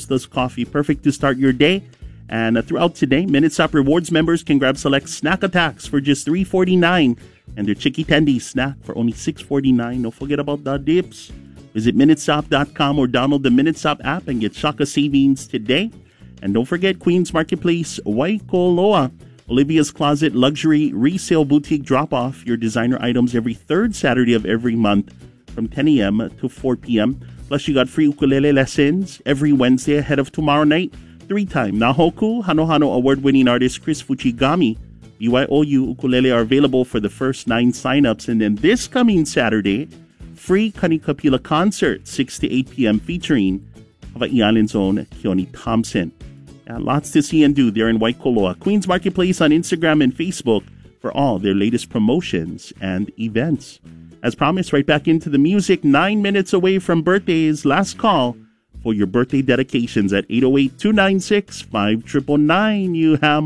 Robusta's coffee, perfect to start your day. And throughout today, Minute Stop Rewards members can grab select snack attacks for just $3.49 and their Chicky Tendy snack for only $6.49. Don't forget about the dips. Visit MinuteStop.com or download the Minute Stop app and get Shaka savings today. And don't forget Queens Marketplace, Waikoloa, Olivia's Closet Luxury Resale Boutique Drop-Off. Your designer items every third Saturday of every month from 10 a.m. to 4 p.m. Plus, you got free ukulele lessons every Wednesday ahead of tomorrow night. 3-time Nahoku Hano-Hano award-winning artist Chris Fujigami BYOU ukulele are available for the first 9 signups. And then this coming Saturday, free Kanikapila concert, 6 to 8 p.m. featuring Hawaii Island's own Keone Thompson. Lots to see and do there in Waikoloa. Queens Marketplace on Instagram and Facebook for all their latest promotions and events. As promised, right back into the music, 9 minutes away from birthdays. Last call for your birthday dedications at 808-296-5999. You have